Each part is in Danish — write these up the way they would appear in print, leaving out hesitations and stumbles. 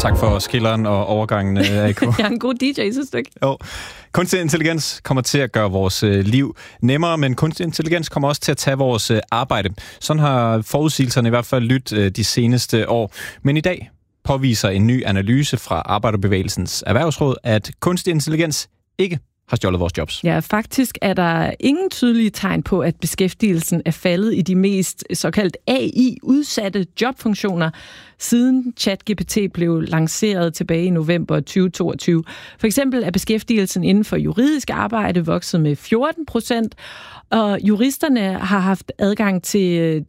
Tak for skilleren og overgangen, AK. Jeg er en god DJ, synes du ikke? Jo. Kunstig intelligens kommer til at gøre vores liv nemmere, men kunstig intelligens kommer også til at tage vores arbejde. Sådan har forudsigelserne i hvert fald lyttet de seneste år. Men i dag påviser en ny analyse fra Arbejderbevægelsens Erhvervsråd, at kunstig intelligens ikke har stjålet vores jobs. Ja, faktisk er der ingen tydelige tegn på, at beskæftigelsen er faldet i de mest såkaldt AI-udsatte jobfunktioner, siden ChatGPT blev lanceret tilbage i november 2022. For eksempel er beskæftigelsen inden for juridisk arbejde vokset med 14%, og juristerne har haft adgang til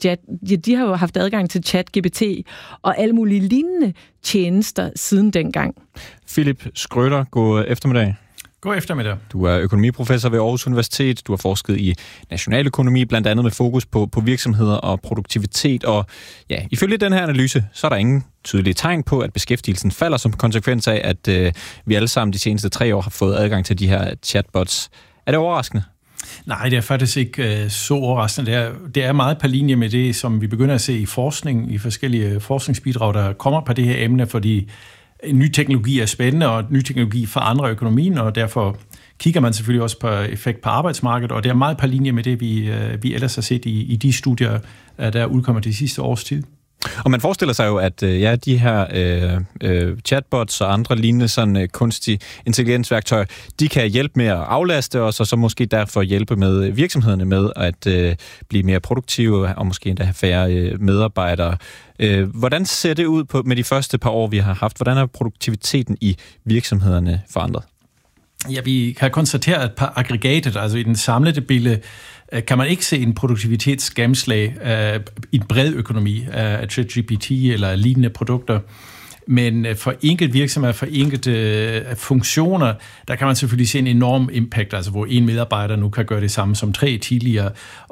ChatGPT og alle mulige lignende tjenester siden dengang. Philip Schrøder, god eftermiddag. God eftermiddag. Du er økonomiprofessor ved Aarhus Universitet. Du har forsket i nationaløkonomi, blandt andet med fokus på virksomheder og produktivitet. Og ja, ifølge den her analyse, så er der ingen tydelige tegn på, at beskæftigelsen falder som konsekvens af, at vi alle sammen de seneste 3 år har fået adgang til de her chatbots. Er det overraskende? Nej, det er faktisk ikke så overraskende. Det er meget på linje med det, som vi begynder at se i forskning, i forskellige forskningsbidrag, der kommer på det her emne, fordi ny teknologi er spændende, og ny teknologi forandrer økonomien, og derfor kigger man selvfølgelig også på effekt på arbejdsmarkedet, og det er meget på linje med det, vi ellers har set i de studier, der udkommer de sidste års tid. Og man forestiller sig jo, at de her chatbots og andre lignende sådan kunstig intelligensværktøjer, de kan hjælpe med at aflaste os, og så måske derfor hjælpe med virksomhederne med at blive mere produktive, og måske endda have færre medarbejdere. Hvordan ser det ud med de første par år, vi har haft? Hvordan er produktiviteten i virksomhederne forandret? Ja, vi kan konstatere, at på aggregatet, altså i den samlede billede, kan man ikke se en produktivitetsgennemslag i en bred økonomi af ChatGPT eller lignende produkter. Men for enkelt virksomheder, for enkelte funktioner, der kan man selvfølgelig se en enorm impact, altså hvor en medarbejder nu kan gøre det samme som 3 tidligere.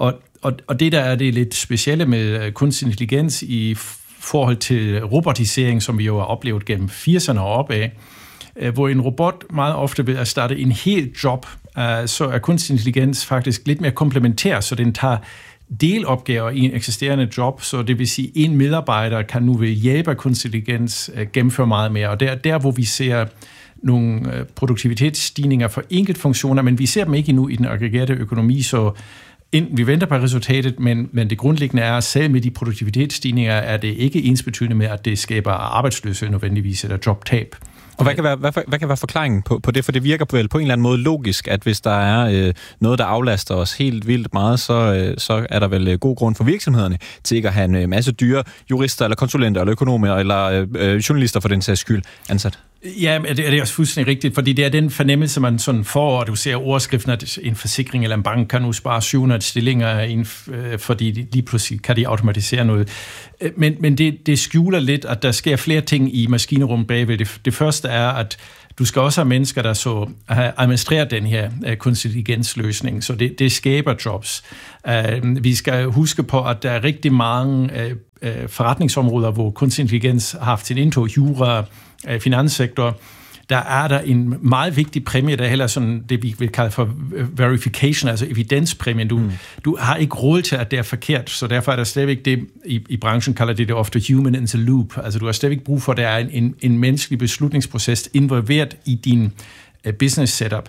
Og det der er det lidt specielle med kunstig intelligens i forhold til robotisering, som vi jo har oplevet gennem 80'erne og opad, hvor en robot meget ofte vil starte en hel job, så er kunstig intelligens faktisk lidt mere komplementær, så den tager delopgaver i en eksisterende job, så det vil sige, at en medarbejder kan nu ved hjælp af kunstig intelligens gennemføre meget mere. Og der hvor vi ser nogle produktivitetsstigninger for enkelt funktioner, men vi ser dem ikke endnu i den aggregerte økonomi, så vi venter på resultatet, men det grundlæggende er, at selv med de produktivitetsstigninger er det ikke ensbetydende med, at det skaber arbejdsløshed nødvendigvis eller jobtab. Og hvad kan være forklaringen på det? For det virker vel på en eller anden måde logisk, at hvis der er noget, der aflaster os helt vildt meget, så er der vel god grund for virksomhederne til ikke at have en masse dyre jurister, eller konsulenter, eller økonomer, eller journalister for den sags skyld ansat. Ja, det er også fuldstændig rigtigt, fordi det er den fornemmelse, man sådan får, og du ser overskriften, at en forsikring eller en bank kan nu spare 700 stillinger, fordi lige pludselig kan de automatisere noget. Men det skjuler lidt, at der sker flere ting i maskinrummet bagved. Det første er, at du skal også have mennesker, der så administrerer den her kunstig intelligensløsning, så det skaber jobs. Vi skal huske på, at der er rigtig mange forretningsområder, hvor kunstig intelligens har haft sin indtog, jura, finanssektor. Der er der en meget vigtig præmie, der er heller sådan det, vi vil kalde for verification, altså evidenspræmien. Du har ikke råd til, at det er forkert, så derfor er der stadigvæk det, i branchen kalder det ofte human in the loop. Altså du har stadigvæk brug for, at der er en menneskelig beslutningsproces involveret i din business setup.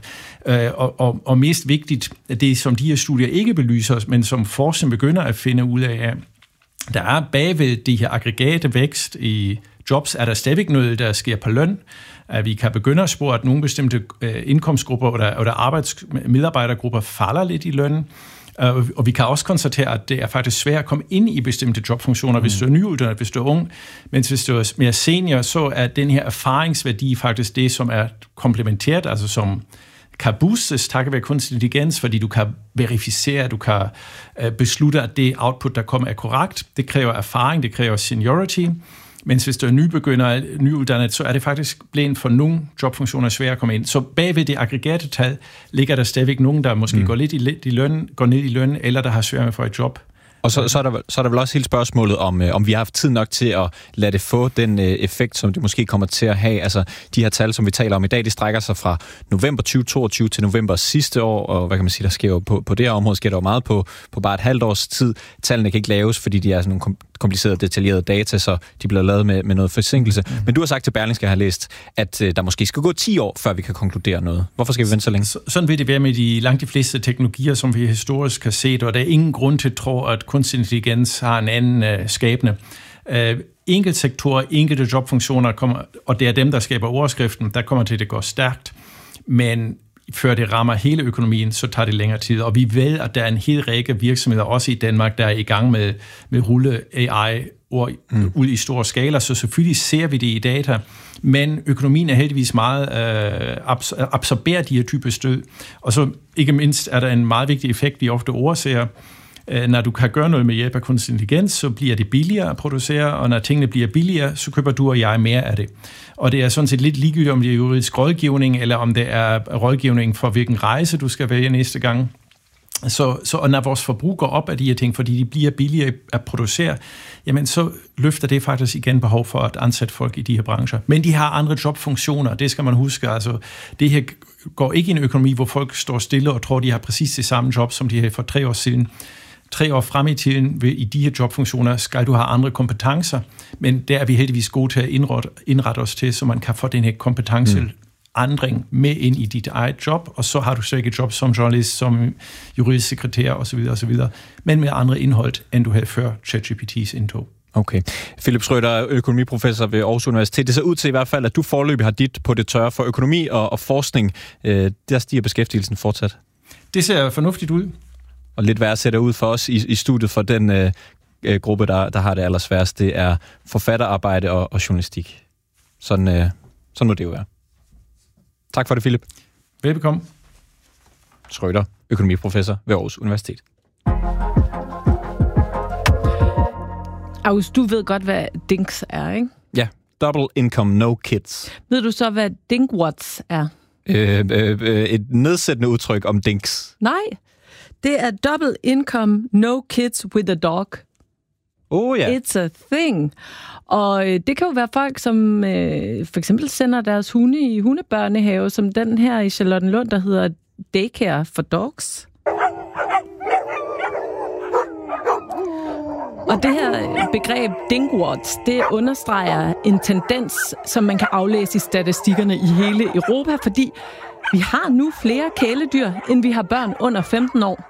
Og mest vigtigt, det som de her studier ikke belyser, men som forskning begynder at finde ud af, der er bagved de her aggregate vækst i jobs, er der stadigvæk noget, der sker på løn. Vi kan begynde at spore, at nogle bestemte indkomstgrupper eller medarbejdergrupper falder lidt i lønnen. Og vi kan også konstatere, at det er faktisk svært at komme ind i bestemte jobfunktioner, hvis du er nyuddannet, hvis du er ung. Mens hvis du er mere senior, så er den her erfaringsværdi faktisk det, som er komplementært, altså som kan boostes takket være kunstig intelligens, fordi du kan verificere, du kan beslutte, at det output, der kommer, er korrekt. Det kræver erfaring, det kræver seniority. Mens hvis du er nybegynder, nyuddannet, så er det faktisk blevet for nogle jobfunktioner svære at komme ind. Så bagved det aggregate tal ligger der stadigvæk nogen, der måske går ned i løn, eller der har svært med at få et job. Og så er der vel også hele spørgsmålet om vi har haft tid nok til at lade det få den effekt, som det måske kommer til at have. Altså de her tal, som vi taler om i dag, de strækker sig fra november 2022 til november sidste år, og hvad kan man sige, der sker jo på det her område, sker der jo meget på bare et halvt års tid. Tallene kan ikke laves, fordi de er sådan nogle komplicerede, detaljerede data, så de bliver lavet med noget forsinkelse. Men du har sagt til Berlingske, jeg har læst, at der måske skal gå 10 år, før vi kan konkludere noget. Hvorfor skal vi vente så længe? Sådan vil det være med langt de fleste teknologier, som vi historisk har set, og der er ingen grund til at tro, at kunstig intelligens har en anden skabende. Enkelte sektorer, enkelte jobfunktioner kommer, og det er dem, der skaber overskriften, der kommer til at gå stærkt, men før det rammer hele økonomien, så tager det længere tid. Og vi ved, at der er en hel række virksomheder, også i Danmark, der er i gang med rulle AI ud i stor skala, så selvfølgelig ser vi det i data, men økonomien er heldigvis meget absorberer de her typer stød. Og så ikke mindst er der en meget vigtig effekt, vi ofte overser. Når du kan gøre noget med hjælp af kunstig intelligens, så bliver det billigere at producere, og når tingene bliver billigere, så køber du og jeg mere af det. Og det er sådan set lidt ligegyldigt, om det er juridisk rådgivning, eller om det er rådgivning for, hvilken rejse du skal vælge næste gang. Så når vores forbrug går op af de her ting, fordi de bliver billigere at producere, jamen så løfter det faktisk igen behov for at ansætte folk i de her brancher. Men de har andre jobfunktioner, det skal man huske. Altså, det her går ikke i en økonomi, hvor folk står stille og tror, de har præcis det samme job, som de havde for 3 år siden. 3 år frem i tiden i de her jobfunktioner skal du have andre kompetencer, men der er vi heldigvis gode til at indrette os til, så man kan få den her kompetenceændring med ind i dit eget job, og så har du så ikke et job som journalist, som juridisk sekretær osv., men med andre indhold, end du havde før ChatGPT's indtog. Okay. Philip Schrøder, økonomiprofessor ved Aarhus Universitet. Det ser ud til i hvert fald, at du foreløbig har dit på det tørre for økonomi og forskning. Der stiger beskæftigelsen fortsat. Det ser fornuftigt ud. Og lidt værd sætter ud for os i studiet for den gruppe, der har det allersværest, det er forfatterarbejde og journalistik. Sådan må det jo være. Tak for det, Philip. Velbekomme. Schrøder, økonomiprofessor ved Aarhus Universitet. August, du ved godt, hvad DINKS er, ikke? Ja, Double Income No Kids. Ved du så, hvad DINKWATS er? Et nedsættende udtryk om DINKS. Nej, det er Double Income No Kids with a Dog. Oh ja. It's a thing. Og det kan jo være folk, som for eksempel sender deres hunde i hundebørnehave, som den her i Charlottenlund, der hedder Daycare for Dogs. Og det her begreb DINKWATS, det understreger en tendens, som man kan aflæse i statistikkerne i hele Europa, fordi vi har nu flere kæledyr, end vi har børn under 15 år.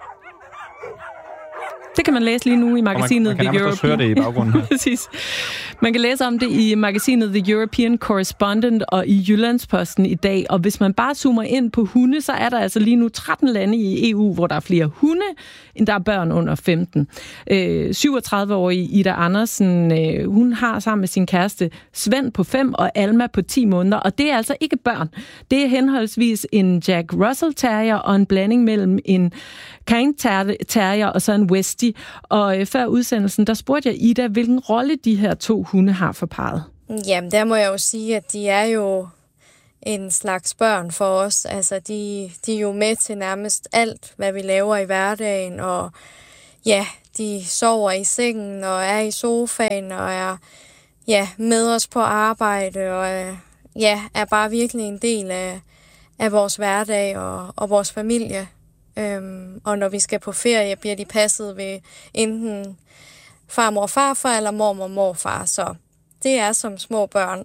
Det kan man læse lige nu i magasinet The European. Høre det i baggrunden. Præcis. Man kan læse om det i magasinet The European Correspondent og i Jyllandsposten i dag. Og hvis man bare zoomer ind på hunde, så er der altså lige nu 13 lande i EU, hvor der er flere hunde, end der er børn under 15. 37-årige Ida Andersen, hun har sammen med sin kæreste Svend på 5 og Alma på 10 måneder. Og det er altså ikke børn. Det er henholdsvis en Jack Russell Terrier og en blanding mellem en Cairn Terrier og så en Westie. Og før udsendelsen, der spurgte jeg Ida, hvilken rolle de her 2 hunde har for parret. Jamen, der må jeg jo sige, at de er jo en slags børn for os. Altså, de er jo med til nærmest alt, hvad vi laver i hverdagen. Og ja, de sover i sengen og er i sofaen og er med os på arbejde. Og er bare virkelig en del af vores hverdag og vores familie. Og når vi skal på ferie, bliver de passet ved enten farmor og farfar eller mormor og morfar, så det er som små børn.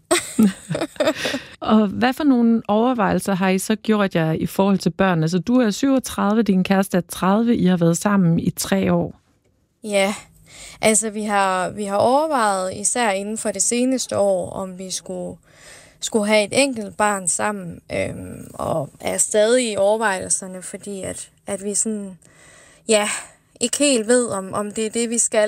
Og hvad for nogle overvejelser har I så gjort jer i forhold til børn? Altså du er 37, din kæreste er 30, I har været sammen i 3 år. Ja, altså vi har overvejet især inden for det seneste år, om vi skulle have et enkelt barn sammen, og er stadig i overvejelserne, fordi at vi sådan, ikke helt ved, om det er det, vi skal.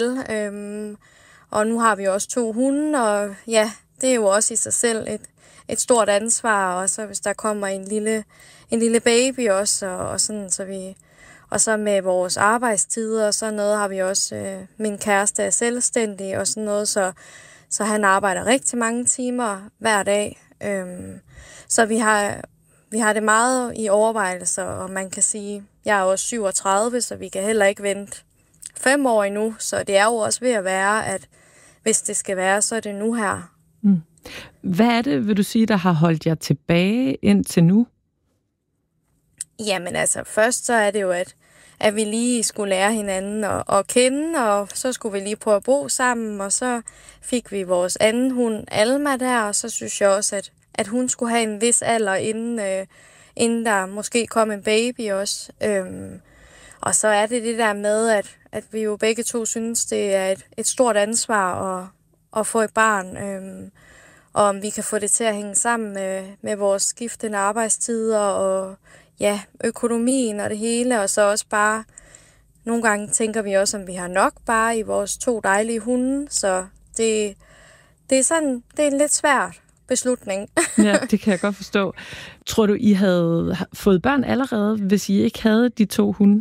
Og nu har vi også 2 hunde, og det er jo også i sig selv et stort ansvar, og så hvis der kommer en lille baby også, og sådan, og så med vores arbejdstider og sådan noget, har vi også, min kæreste er selvstændig og sådan noget, så han arbejder rigtig mange timer hver dag. Så vi har det meget i overvejelser, og man kan sige, jeg er også 37, så vi kan heller ikke vente 5 år endnu, så det er jo også ved at være, at hvis det skal være, så er det nu her. Mm. Hvad er det, vil du sige, der har holdt jer tilbage indtil nu? Jamen altså, først så er det jo, at vi lige skulle lære hinanden at kende, og så skulle vi lige prøve at bo sammen, og så fik vi vores anden hund, Alma, der, og så synes jeg også, at hun skulle have en vis alder, inden der måske kom en baby også. Og så er det der med, at vi jo begge to synes, det er et stort ansvar at få et barn, og om vi kan få det til at hænge sammen med vores skiftende arbejdstider og ja, økonomien og det hele, og så også bare, nogle gange tænker vi også, om vi har nok bare i vores 2 dejlige hunde, så det er sådan, det er en lidt svært beslutning. Ja, det kan jeg godt forstå. Tror du, I havde fået børn allerede, hvis I ikke havde de 2 hunde?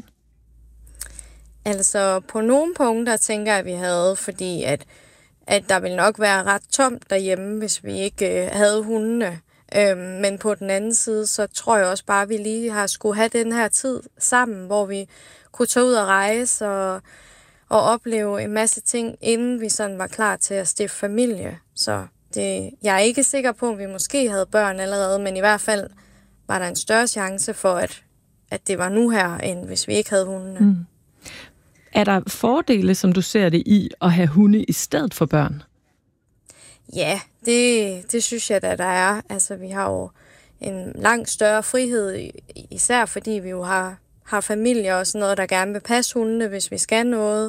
Altså, på nogle punkter tænker jeg, at vi havde, fordi at der ville nok være ret tomt derhjemme, hvis vi ikke havde hundene. Men på den anden side, så tror jeg også bare, at vi lige har skulle have den her tid sammen, hvor vi kunne tage ud og rejse og opleve en masse ting, inden vi sådan var klar til at stifte familie. Så jeg er ikke sikker på, at vi måske havde børn allerede, men i hvert fald var der en større chance for, at det var nu her, end hvis vi ikke havde hundene. Mm. Er der fordele, som du ser det i, at have hunde i stedet for børn? Ja, det synes jeg, at der er. Altså, vi har jo en langt større frihed, især fordi vi jo har familier og sådan noget, der gerne vil passe hundene, hvis vi skal noget.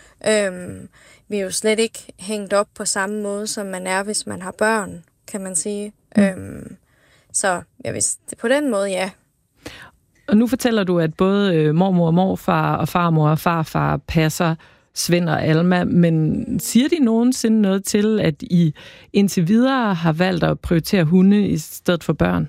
Vi er jo slet ikke hængt op på samme måde, som man er, hvis man har børn, kan man sige. Så jeg vidste, på den måde, ja. Og nu fortæller du, at både mormor og morfar og farmor og farfar passer Svend og Alma, men siger de nogensinde noget til, at I indtil videre har valgt at prioritere hunde i stedet for børn?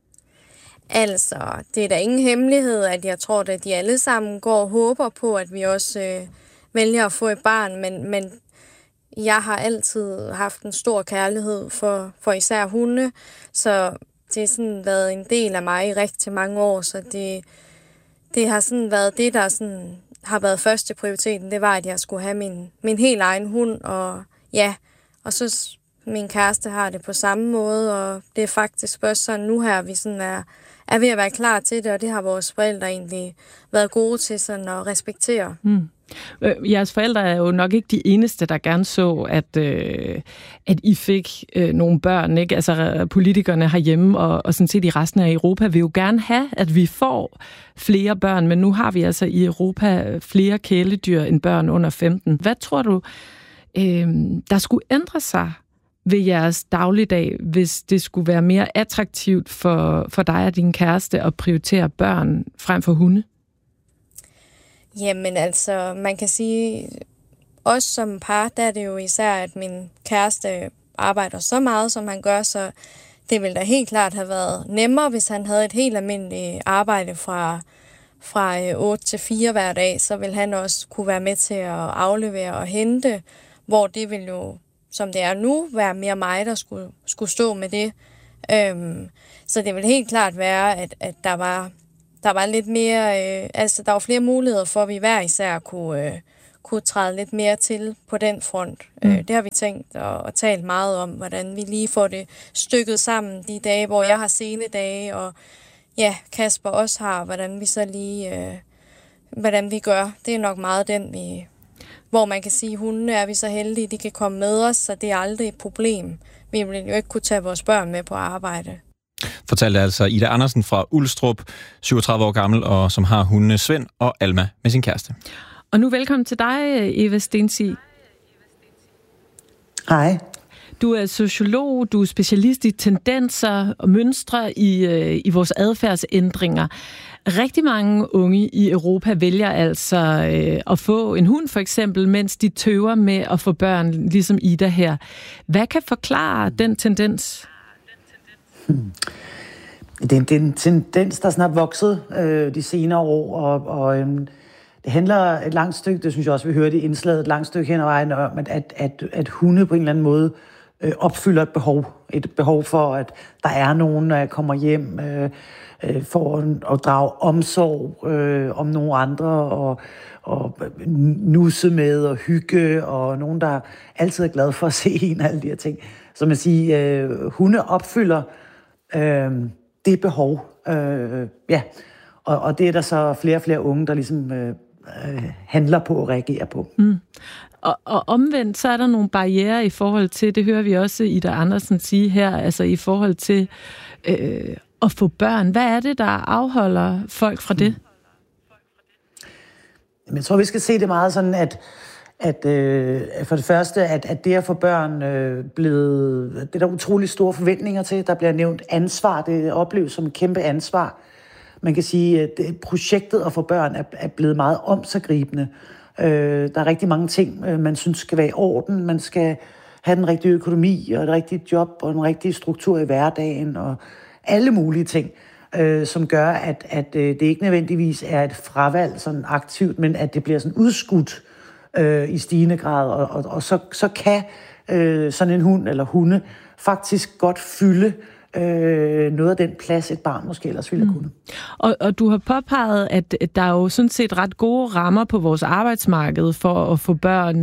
Altså, det er da ingen hemmelighed, at jeg tror, at de alle sammen går og håber på, at vi også vælger at få et barn, men jeg har altid haft en stor kærlighed for især hunde, så det har sådan været en del af mig i rigtig mange år, så det har sådan været det, der sådan har været første prioriteten, det var, at jeg skulle have min helt egen hund, og ja, og så min kæreste har det på samme måde, og det er faktisk først sådan nu her, vi sådan er ved at være klar til det, og det har vores forældre egentlig været gode til sådan at respektere. Mm. Jeres forældre er jo nok ikke de eneste, der gerne så, at I fik nogle børn, ikke? Altså politikerne herhjemme og sådan set i resten af Europa vil jo gerne have, at vi får flere børn, men nu har vi altså i Europa flere kæledyr end børn under 15. Hvad tror du, der skulle ændre sig ved jeres dagligdag, hvis det skulle være mere attraktivt for dig og din kæreste at prioritere børn frem for hunde? Jamen altså, man kan sige, også som par, der er det jo især, at min kæreste arbejder så meget, som han gør, så det ville da helt klart have været nemmere, hvis han havde et helt almindeligt arbejde fra 8 til 4 hver dag, så ville han også kunne være med til at aflevere og hente, hvor det ville jo, som det er nu, være mere mig, der skulle stå med det. Så det ville helt klart være, at der var lidt mere, altså der var flere muligheder for, at vi hver især kunne træde lidt mere til på den front. Det har vi tænkt og talt meget om, hvordan vi lige får det stykket sammen de dage, hvor jeg har sene dage, og ja, Kasper også har, hvordan vi så lige, hvordan vi gør. Det er nok meget den, hvor man kan sige, hundene er vi så heldige, de kan komme med os, så det er aldrig et problem. Vi vil jo ikke kunne tage vores børn med på arbejde. Fortalte altså Ida Andersen fra Ulstrup, 37 år gammel, og som har hundene Svend og Alma med sin kæreste. Og nu velkommen til dig, Eva Stensig. Hej. Du er sociolog, du er specialist i tendenser og mønstre i vores adfærdsændringer. Rigtig mange unge i Europa vælger altså at få en hund for eksempel, mens de tøver med at få børn, ligesom Ida her. Hvad kan forklare den tendens? Det er en tendens, der snart vokset de senere år, og det handler et langt stykke, det synes jeg også, vi hørte i indslaget, et langt stykke hen ad vejen om, at hunde på en eller anden måde opfylder et behov for, at der er nogen, der kommer hjem for at drage omsorg om nogle andre, og nusse med og hygge, og nogen, der altid er glad for at se en af alle de her ting. Så man siger, hunde opfylder det behov. Og det er der så flere og flere unge, der ligesom handler på og reagerer på. Mm. Og omvendt, så er der nogle barrierer i forhold til, det hører vi også Ida Andersen sige her, altså i forhold til at få børn. Hvad er det, der afholder folk fra det? Jeg tror, vi skal se det meget sådan, at for det første, at det at få børn det er der utrolig store forventninger til. Der bliver nævnt ansvar, det opleves som et kæmpe ansvar. Man kan sige, at projektet at få børn er blevet meget omsiggribende. Der er rigtig mange ting, man synes skal være i orden. Man skal have den rigtige økonomi og et rigtigt job og en rigtig struktur i hverdagen og alle mulige ting, som gør, at det ikke nødvendigvis er et fravalg sådan aktivt, men at det bliver sådan udskudt i stigende grad. Og så kan sådan en hund eller hunde faktisk godt fylde noget af den plads, et barn måske ellers ville kunne. Og du har påpeget, at der er jo sådan set ret gode rammer på vores arbejdsmarked for at få børn.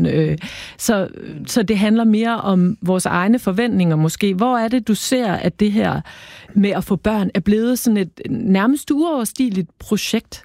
Så det handler mere om vores egne forventninger måske. Hvor er det, du ser, at det her med at få børn er blevet sådan et nærmest uoverstigeligt projekt?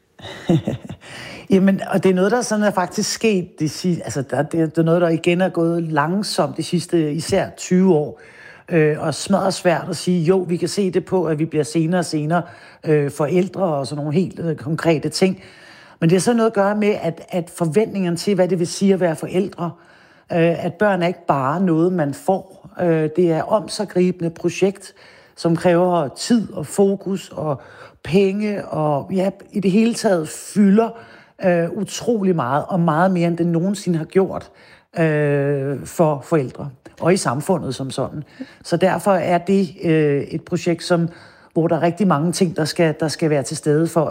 Jamen, og det er noget, der sådan er faktisk sket. Det er noget, der igen er gået langsomt de sidste især 20 år. Og smadret svært at sige, jo, vi kan se det på, at vi bliver senere og senere forældre og sådan nogle helt konkrete ting. Men det har så noget at gøre med, at forventningerne til, hvad det vil sige at være forældre, at børn er ikke bare noget, man får. Det er omsiggribende projekt, som kræver tid og fokus og penge og i det hele taget fylder utrolig meget og meget mere, end det nogensinde har gjort for forældre og i samfundet som sådan. Så derfor er det et projekt, hvor der er rigtig mange ting, der skal være til stede for,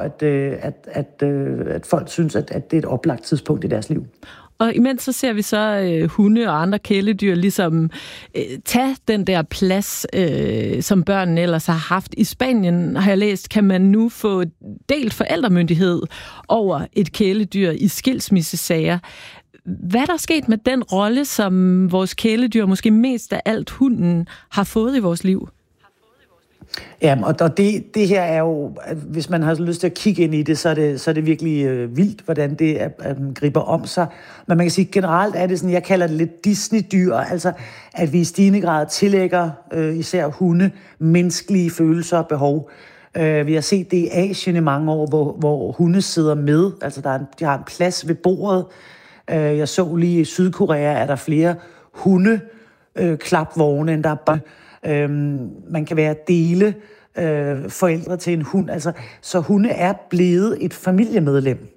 at folk synes, at det er et oplagt tidspunkt i deres liv. Og imens så ser vi så hunde og andre kæledyr ligesom tage den der plads, som børnene ellers har haft. I Spanien, har jeg læst, kan man nu få delt forældremyndighed over et kæledyr i skilsmissesager. Hvad er der sket med den rolle, som vores kæledyr, måske mest af alt hunden, har fået i vores liv? Ja, og det her er jo, hvis man har lyst til at kigge ind i det, så er det virkelig vildt, hvordan det griber om sig. Men man kan sige, generelt er det sådan, jeg kalder det lidt Disney-dyr, altså at vi i stigende grad tillægger især hunde menneskelige følelser og behov. Vi har set det i Asien i mange år, hvor hunde sidder med, altså de har en plads ved bordet. Jeg så lige i Sydkorea, er der flere hundeklapvogne, end der er bare. Man kan være dele forældre til en hund. Altså, så hunde er blevet et familiemedlem.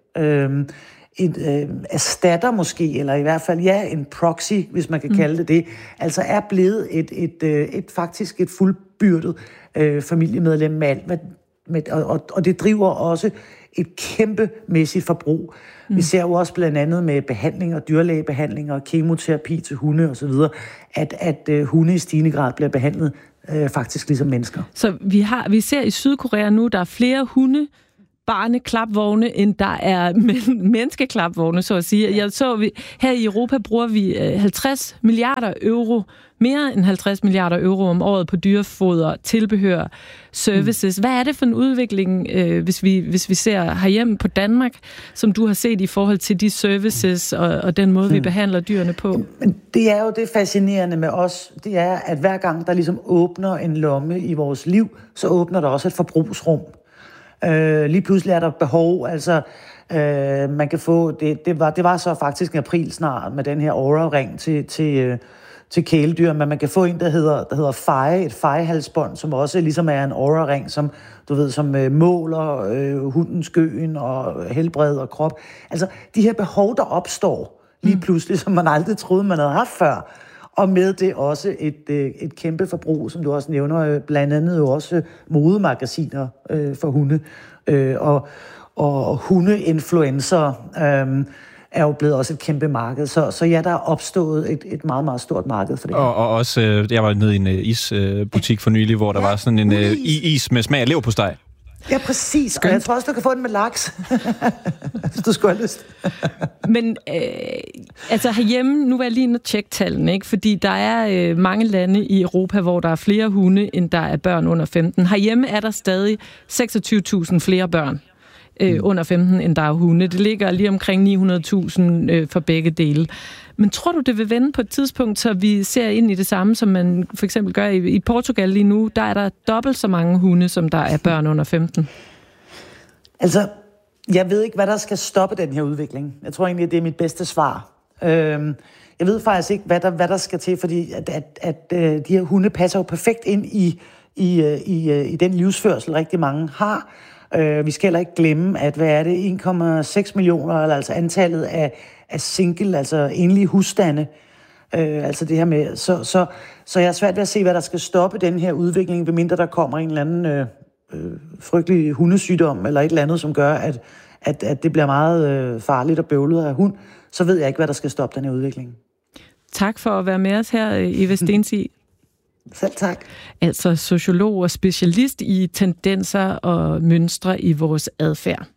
Erstatter måske, eller i hvert fald en proxy, hvis man kan kalde det. Altså er blevet faktisk et fuldbyrdet familiemedlem med alt. Og det driver også et kæmpemæssigt forbrug. Vi ser jo også blandt andet med behandling og dyrlægebehandling og kemoterapi til hunde osv., at hunde i stigende grad bliver behandlet faktisk ligesom mennesker. Så vi ser i Sydkorea nu, der er flere hunde, barneklapvogne, end der er menneskeklapvogne, så at sige. Jeg så, her i Europa bruger vi 50 milliarder euro, mere end 50 milliarder euro om året på dyrefoder, tilbehør, services. Hvad er det for en udvikling, hvis vi ser herhjemme på Danmark, som du har set i forhold til de services og den måde, vi behandler dyrene på? Men det er jo det fascinerende med os, det er, at hver gang der ligesom åbner en lomme i vores liv, så åbner der også et forbrugsrum. Lige pludselig er der behov, altså man kan få, det var så faktisk en april snart med den her Aura-ring til kæledyr, men man kan få en, der hedder feje, et fejehalsbånd, som også ligesom er en Aura-ring, som du ved, som måler hundens gøen og helbred og krop. Altså de her behov, der opstår lige pludselig, som man aldrig troede, man havde haft før. Og med det også et kæmpe forbrug, som du også nævner, blandt andet jo også modemagasiner for hunde og hundeinfluencer er jo blevet også et kæmpe marked. Så ja, der er opstået et meget, meget stort marked for det her. Og også, jeg var nede i en isbutik for nylig, hvor der var sådan en is med smag af leverpostej. Ja, præcis. Skønt. Og jeg tror også, du kan få den med laks, hvis du skulle have lyst. Men altså herhjemme, nu var jeg lige inde og tjekke tallene, ikke? Fordi der er mange lande i Europa, hvor der er flere hunde, end der er børn under 15. Herhjemme er der stadig 26.000 flere børn under 15, end der er hunde. Det ligger lige omkring 900.000 for begge dele. Men tror du, det vil vende på et tidspunkt, så vi ser ind i det samme, som man for eksempel gør i Portugal lige nu? Der er der dobbelt så mange hunde, som der er børn under 15. Altså, jeg ved ikke, hvad der skal stoppe den her udvikling. Jeg tror egentlig, det er mit bedste svar. Jeg ved faktisk ikke, hvad der skal til, fordi at de her hunde passer jo perfekt ind i den livsførsel, rigtig mange har. Vi skal heller ikke glemme, at hvad er det, 1,6 millioner, eller altså antallet af single, altså enlige husstande. Altså det her med, så jeg er svært ved at se, hvad der skal stoppe den her udvikling, medmindre der kommer en eller anden frygtelig hundesygdom, eller et eller andet, som gør, at det bliver meget farligt og bøvlet af hund. Så ved jeg ikke, hvad der skal stoppe den her udvikling. Tak for at være med os her, Eva Stensig. Selv tak. Altså sociolog og specialist i tendenser og mønstre i vores adfærd.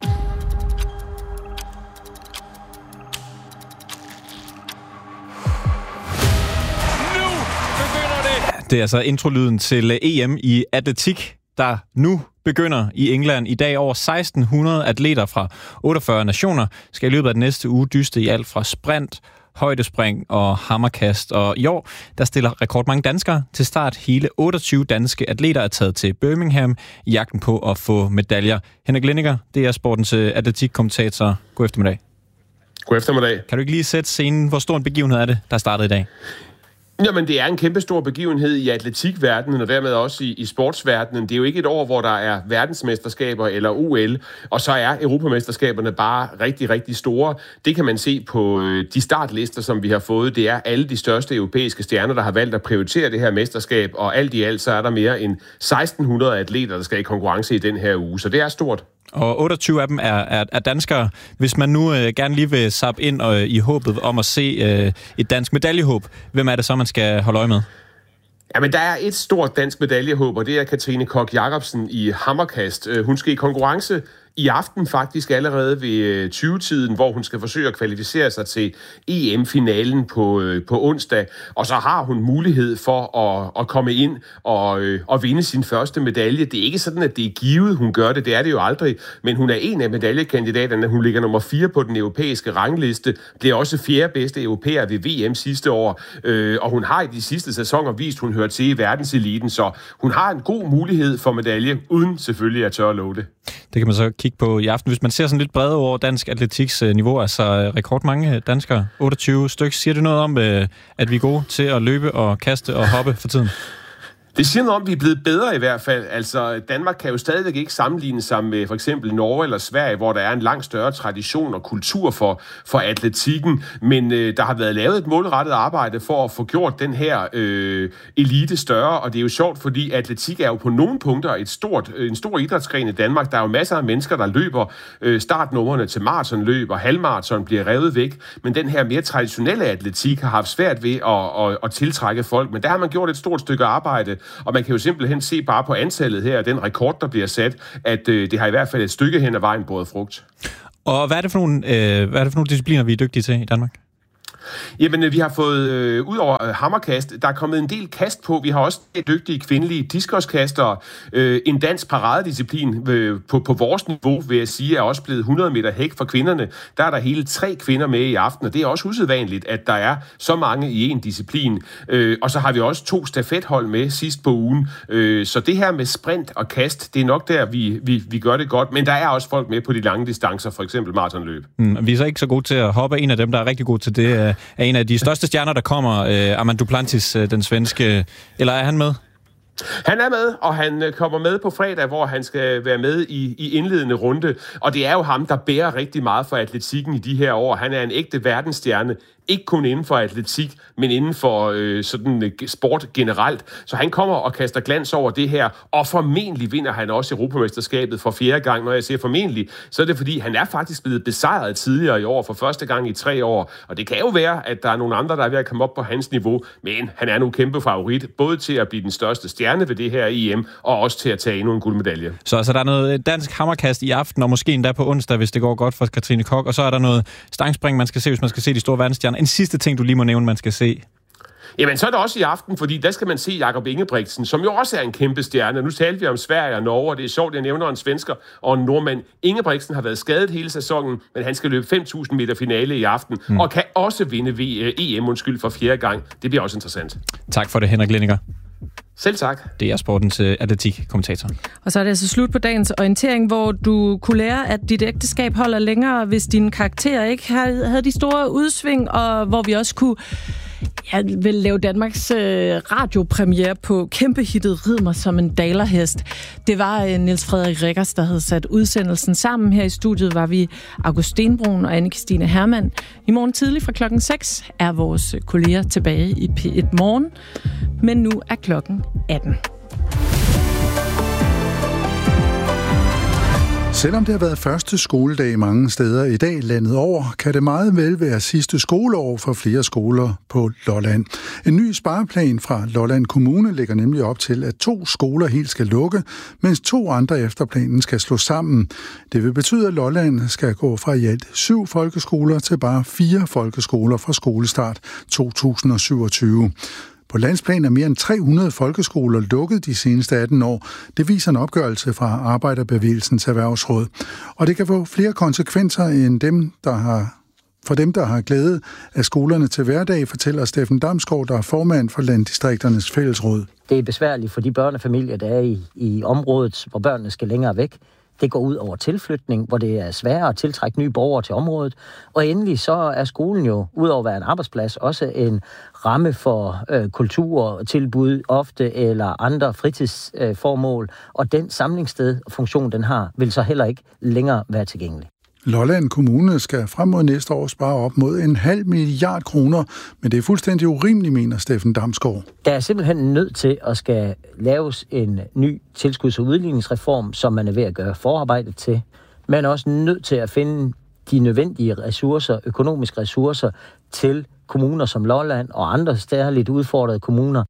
Det er altså introlyden til EM i atletik, der nu begynder i England. I dag over 1600 atleter fra 48 nationer skal i løbet af den næste uge dyste i alt fra sprint, højdespring og hammerkast. Og i år, der stiller rekordmange danskere til start. Hele 28 danske atleter er taget til Birmingham i jagten på at få medaljer. Henrik Lindiger, det er sportens atletikkommentator. God eftermiddag. God eftermiddag. Kan du ikke lige sætte scenen? Hvor stor en begivenhed er det, der startede i dag? Jamen, det er en kæmpestor begivenhed i atletikverdenen, og dermed også i sportsverdenen. Det er jo ikke et år, hvor der er verdensmesterskaber eller OL, og så er europamesterskaberne bare rigtig, rigtig store. Det kan man se på de startlister, som vi har fået. Det er alle de største europæiske stjerner, der har valgt at prioritere det her mesterskab, og alt i alt så er der mere end 1600 atleter, der skal i konkurrence i den her uge, så det er stort. Og 28 af dem er danskere. Hvis man nu gerne lige vil zappe ind i håbet om at se et dansk medaljehåb, hvem er det så, man skal holde øje med? Jamen, der er et stort dansk medaljehåb, og det er Katrine Koch Jacobsen i hammerkast. Hun skal i konkurrence i aften faktisk allerede ved 20-tiden, hvor hun skal forsøge at kvalificere sig til EM-finalen på onsdag. Og så har hun mulighed for at komme ind og vinde sin første medalje. Det er ikke sådan, at det er givet, hun gør det. Det er det jo aldrig. Men hun er en af medaljekandidaterne. Hun ligger nummer 4 på den europæiske rangliste. Blev også 4. bedste europæer ved VM sidste år. Og hun har i de sidste sæsoner vist, hun hører til i verdenseliten. Så hun har en god mulighed for medalje, uden selvfølgelig at tørre at love det. Det kan man så kigge på i aften. Hvis man ser sådan lidt bredere over dansk atletiks niveau, altså rekordmange danskere, 28 stykker, siger det noget om, at vi er gode til at løbe og kaste og hoppe for tiden? Det siger noget om, at vi er blevet bedre i hvert fald. Altså, Danmark kan jo stadigvæk ikke sammenligne sig med for eksempel Norge eller Sverige, hvor der er en langt større tradition og kultur for atletikken. Men der har været lavet et målrettet arbejde for at få gjort den her elite større. Og det er jo sjovt, fordi atletik er jo på nogle punkter en stor idrætsgren i Danmark. Der er jo masser af mennesker, der løber startnumrene til maratonløb, og halvmaraton bliver revet væk. Men den her mere traditionelle atletik har haft svært ved at tiltrække folk. Men der har man gjort et stort stykke arbejde. Og man kan jo simpelthen se bare på antallet her, den rekord, der bliver sat, at det har i hvert fald et stykke hen ad vejen båret frugt. Og hvad er det for nogle discipliner, vi er dygtige til i Danmark? Jamen, vi har fået, ud over hammerkast, der er kommet en del kast på. Vi har også dygtige kvindelige diskoskastere. En dansk paradedisciplin på vores niveau, vil jeg sige, er også blevet 100 meter hæk for kvinderne. Der er der hele 3 kvinder med i aften, og det er også usædvanligt, at der er så mange i en disciplin. Og så har vi også 2 stafethold med sidst på ugen. Så det her med sprint og kast, det er nok der, vi gør det godt. Men der er også folk med på de lange distancer, for eksempel maratonløb. Vi er så ikke så gode til at hoppe. En af dem, der er rigtig god til det, er en af de største stjerner, der kommer, Armand Duplantis, den svenske. Eller er han med? Han er med, og han kommer med på fredag, hvor han skal være med i indledende runde. Og det er jo ham, der bærer rigtig meget for atletikken i de her år. Han er en ægte verdensstjerne. ikke kun inden for atletik, men inden for sådan sport generelt. Så han kommer og kaster glans over det her, og formentlig vinder han også Europamesterskabet for 4. gang. Når jeg siger formentlig, så er det fordi, han er faktisk blevet besejret tidligere i år for første gang i 3 år. Og det kan jo være, at der er nogle andre, der er ved at komme op på hans niveau, men han er nu kæmpe favorit, både til at blive den største stjerne ved det her EM, og også til at tage endnu en guldmedalje. Så altså, der er noget dansk hammerkast i aften, og måske endda på onsdag, hvis det går godt for Katrine Koch, og så er der noget stangspring, man skal se, hvis man skal se de store verdensstjerner. En sidste ting, du lige må nævne, man skal se. Jamen, så er det også i aften, fordi der skal man se Jakob Ingebrigtsen, som jo også er en kæmpe stjerne. Nu talte vi om Sverige og Norge, og det er sjovt, jeg nævner en svensker og en nordmand. Ingebrigtsen har været skadet hele sæsonen, men han skal løbe 5.000 meter finale i aften, og kan også vinde EM for 4. gang. Det bliver også interessant. Tak for det, Henrik Lindinger. Selv tak. Det er sportens atletik-kommentator. Og så er det altså slut på dagens orientering, hvor du kunne lære, at dit ægteskab holder længere, hvis dine karakterer ikke havde de store udsving, og hvor vi også kunne vil lave Danmarks radiopremiere på kæmpehittet Rid mig som en dalerhest. Det var Niels Frederik Rickers, der havde sat udsendelsen sammen. Her i studiet var vi August Stenbrun og Anne-Kristine Hermann. I morgen tidlig fra klokken 6 er vores kolleger tilbage i P1 Morgen. Men nu er klokken 18. Selvom det har været første skoledag mange steder i dag landet over, kan det meget vel være sidste skoleår for flere skoler på Lolland. En ny spareplan fra Lolland Kommune lægger nemlig op til, at 2 skoler helt skal lukke, mens 2 andre efter planen skal slås sammen. Det vil betyde, at Lolland skal gå fra i alt 7 folkeskoler til bare 4 folkeskoler fra skolestart 2027. På landsplan er mere end 300 folkeskoler lukket de seneste 18 år. Det viser en opgørelse fra Arbejderbevægelsens Erhvervsråd. Og det kan få flere konsekvenser end for dem, der har glæde af skolerne til hverdag, fortæller Steffen Damsgaard, der er formand for Landdistrikternes Fællesråd. Det er besværligt for de børnefamilier, der er i området, hvor børnene skal længere væk. Det går ud over tilflytning, hvor det er sværere at tiltrække nye borgere til området. Og endelig så er skolen jo, udover at være en arbejdsplads, også en ramme for kulturtilbud ofte eller andre fritidsformål. Og den samlingssted og funktion, den har, vil så heller ikke længere være tilgængelig. Lolland Kommune skal frem mod næste år spare op mod 0,5 milliard kroner, men det er fuldstændig urimeligt, mener Steffen Damsgaard. Der er simpelthen nødt til at skal laves en ny tilskuds- og udligningsreform, som man er ved at gøre forarbejdet til. Man er også nødt til at finde de nødvendige ressourcer, økonomiske ressourcer, til kommuner som Lolland og andre stærligt udfordrede kommuner.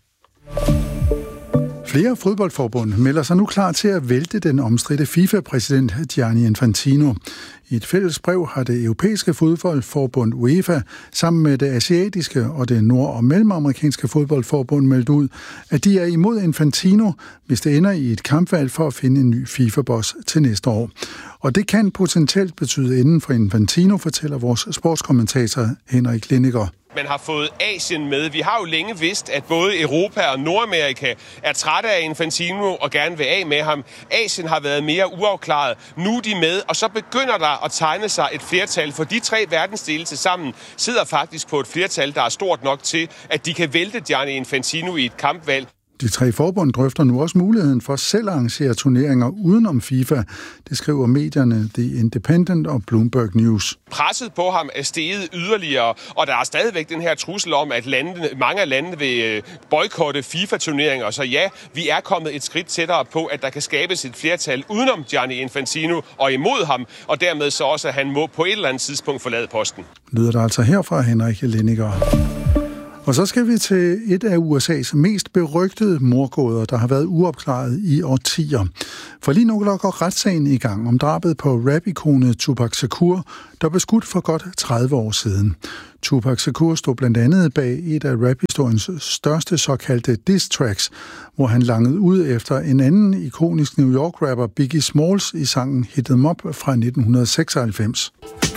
Flere fodboldforbund melder sig nu klar til at vælte den omstridte FIFA-præsident Gianni Infantino. I et fælles brev har det europæiske fodboldforbund UEFA sammen med det asiatiske og det nord- og mellemamerikanske fodboldforbund meldt ud, at de er imod Infantino, hvis det ender i et kampvalg for at finde en ny FIFA-boss til næste år. Og det kan potentielt betyde enden for Infantino, fortæller vores sportskommentator Henrik Lindinger. Man har fået Asien med. Vi har jo længe vidst, at både Europa og Nordamerika er trætte af Infantino og gerne vil af med ham. Asien har været mere uafklaret. Nu er de med, og så begynder der at tegne sig et flertal. For de 3 verdensdele til sammen sidder faktisk på et flertal, der er stort nok til, at de kan vælte Gianni Infantino i et kampvalg. De 3 forbund drøfter nu også muligheden for selv at arrangere turneringer udenom FIFA. Det skriver medierne The Independent og Bloomberg News. Presset på ham er steget yderligere, og der er stadigvæk den her trussel om, at mange af landene vil boykotte FIFA-turneringer. Så ja, vi er kommet et skridt tættere på, at der kan skabes et flertal udenom Gianni Infantino og imod ham, og dermed så også, at han må på et eller andet tidspunkt forlade posten. Lyder der altså herfra, Henrik Lindinger. Og så skal vi til et af USA's mest berygtede mordgåder, der har været uopklaret i årtier. For lige nu går retssagen i gang om drabet på rap-ikonet Tupac Shakur, der blev skudt for godt 30 år siden. Tupac Shakur stod blandt andet bag et af raphistoriens største såkaldte diss tracks, hvor han langede ud efter en anden ikonisk New York-rapper, Biggie Smalls, i sangen Hit 'Em Up fra 1996.